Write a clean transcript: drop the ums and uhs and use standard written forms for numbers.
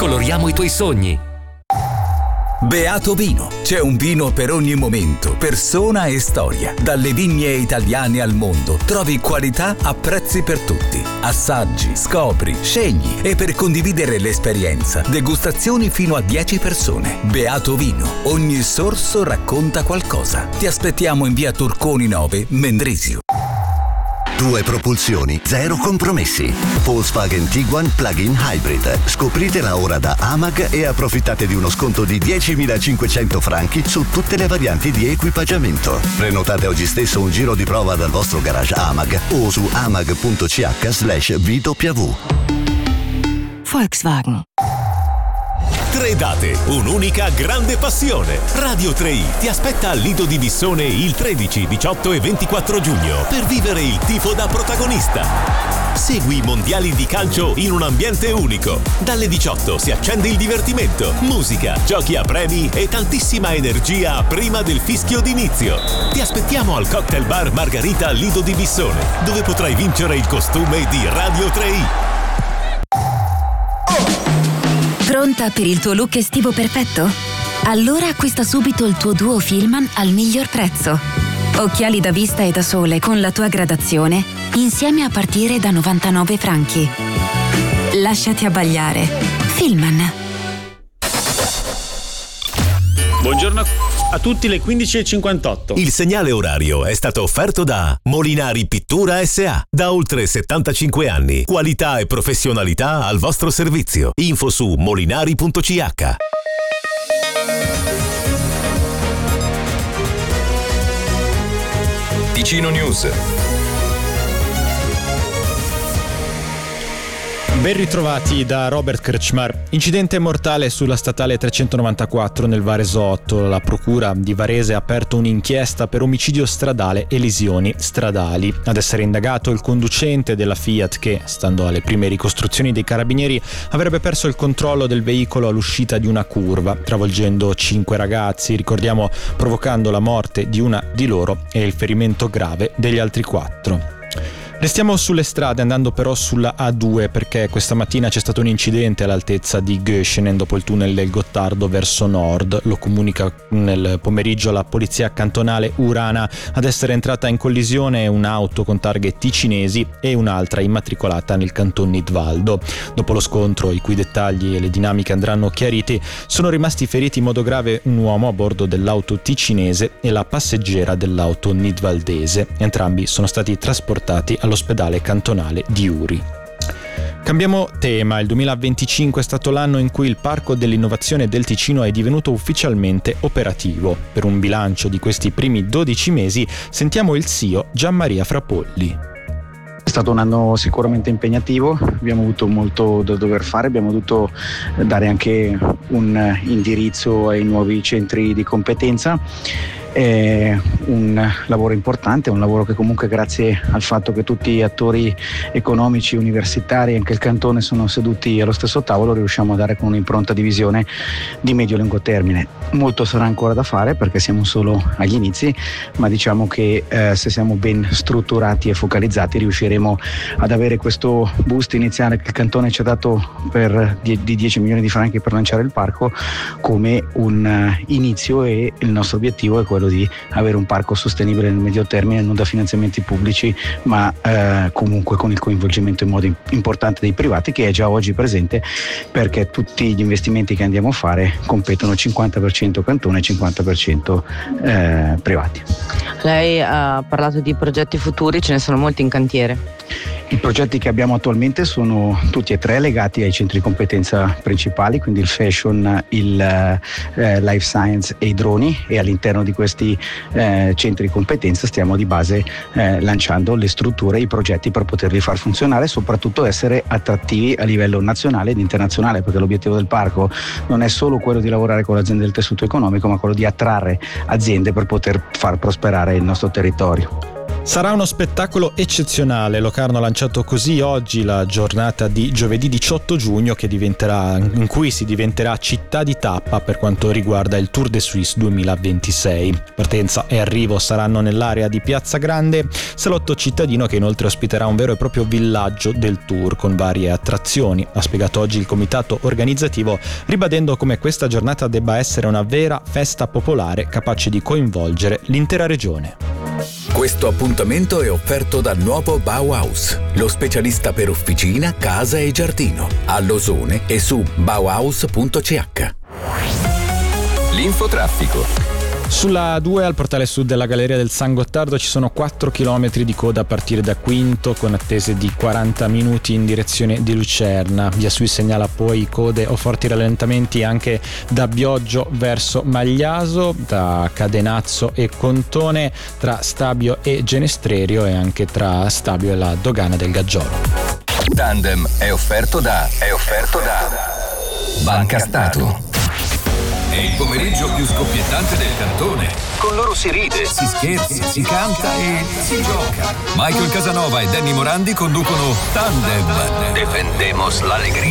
coloriamo i tuoi sogni. Beato Vino. C'è un vino per ogni momento, persona e storia. Dalle vigne italiane al mondo trovi qualità a prezzi per tutti. Assaggi, scopri, scegli e per condividere l'esperienza, degustazioni fino a 10 persone. Beato Vino. Ogni sorso racconta qualcosa. Ti aspettiamo in via Turconi 9, Mendrisio. 2 propulsioni, 0 compromessi. Volkswagen Tiguan Plug-in Hybrid. Scopritela ora da AMAG e approfittate di uno sconto di 10.500 franchi su tutte le varianti di equipaggiamento. Prenotate oggi stesso un giro di prova dal vostro garage AMAG o su amag.ch/VW. Volkswagen. 3 date, un'unica grande passione. Radio 3i ti aspetta al Lido di Bissone il 13, 18 e 24 giugno per vivere il tifo da protagonista. Segui i mondiali di calcio in un ambiente unico. Dalle 18 si accende il divertimento, musica, giochi a premi e tantissima energia prima del fischio d'inizio. Ti aspettiamo al Cocktail Bar Margarita Lido di Bissone, dove potrai vincere il costume di Radio 3i. Pronta per il tuo look estivo perfetto? Allora acquista subito il tuo duo Filman al miglior prezzo. Occhiali da vista e da sole con la tua gradazione, insieme a partire da 99 franchi. Lasciati abbagliare. Filman. Buongiorno a tutti, le 15:58. Il segnale orario è stato offerto da Molinari Pittura S.A. Da oltre 75 anni. Qualità e professionalità al vostro servizio. Info su molinari.ch. Ticino News. Ben ritrovati da Robert Kretschmar. Incidente mortale sulla statale 394 nel Varesotto. La procura di Varese ha aperto un'inchiesta per omicidio stradale e lesioni stradali. Ad essere indagato il conducente della Fiat che, stando alle prime ricostruzioni dei carabinieri, avrebbe perso il controllo del veicolo all'uscita di una curva, travolgendo 5 ragazzi, ricordiamo, provocando la morte di una di loro e il ferimento grave degli altri 4. Restiamo sulle strade, andando però sulla A2, perché questa mattina c'è stato un incidente all'altezza di Göschenen dopo il tunnel del Gottardo verso nord. Lo comunica nel pomeriggio la polizia cantonale Urana. Ad essere entrata in collisione un'auto con targhe ticinesi e un'altra immatricolata nel canton Nidvaldo. Dopo lo scontro, i cui dettagli e le dinamiche andranno chiariti, sono rimasti feriti in modo grave un uomo a bordo dell'auto ticinese e la passeggera dell'auto nidvaldese. Entrambi sono stati trasportati all'ospedale cantonale di Uri. Cambiamo tema. Il 2025 è stato l'anno in cui il Parco dell'Innovazione del Ticino è divenuto ufficialmente operativo. Per un bilancio di questi primi 12 mesi sentiamo il CEO Gianmaria Frapolli. È stato un anno sicuramente impegnativo, abbiamo avuto molto da dover fare, abbiamo dovuto dare anche un indirizzo ai nuovi centri di competenza. È un lavoro importante, un lavoro che comunque, grazie al fatto che tutti gli attori economici, universitari e anche il cantone sono seduti allo stesso tavolo, riusciamo a dare con un'impronta di visione di medio-lungo termine. Molto sarà ancora da fare perché siamo solo agli inizi, ma diciamo che se siamo ben strutturati e focalizzati riusciremo ad avere questo boost iniziale che il cantone ci ha dato di 10 milioni di franchi per lanciare il parco come un inizio, e il nostro obiettivo è quello di avere un parco sostenibile nel medio termine, non da finanziamenti pubblici ma comunque con il coinvolgimento in modo importante dei privati, che è già oggi presente, perché tutti gli investimenti che andiamo a fare competono 50% cantone e 50% privati. Lei ha parlato di progetti futuri, ce ne sono molti in cantiere. I progetti che abbiamo attualmente sono tutti e 3 legati ai centri di competenza principali, quindi il fashion, il life science e i droni, e all'interno di questi centri di competenza stiamo di base lanciando le strutture, i progetti per poterli far funzionare e soprattutto essere attrattivi a livello nazionale ed internazionale, perché l'obiettivo del parco non è solo quello di lavorare con le aziende del tessuto economico, ma quello di attrarre aziende per poter far prosperare il nostro territorio. Sarà uno spettacolo eccezionale. Locarno ha lanciato così oggi la giornata di giovedì 18 giugno in cui si diventerà città di tappa per quanto riguarda il Tour de Suisse 2026. Partenza e arrivo saranno nell'area di Piazza Grande, salotto cittadino che inoltre ospiterà un vero e proprio villaggio del tour con varie attrazioni. Ha spiegato oggi il comitato organizzativo, ribadendo come questa giornata debba essere una vera festa popolare capace di coinvolgere l'intera regione. Questo appuntamento è offerto dal nuovo Bauhaus, lo specialista per officina, casa e giardino, a Losone e su bauhaus.ch. L'infotraffico. Sulla 2 al portale sud della Galleria del San Gottardo ci sono 4 km di coda a partire da Quinto con attese di 40 minuti in direzione di Lucerna. Via Sui segnala poi code o forti rallentamenti anche da Bioggio verso Magliaso, da Cadenazzo e Contone, tra Stabio e Genestrerio e anche tra Stabio e la dogana del Gaggiolo. Tandem è offerto da Banca Stato. È il pomeriggio più scoppiettante del cantone. Con loro si ride, si scherza, si canta e si gioca. Michael Casanova e Danny Morandi conducono Tandem. Defendemos l'allegria.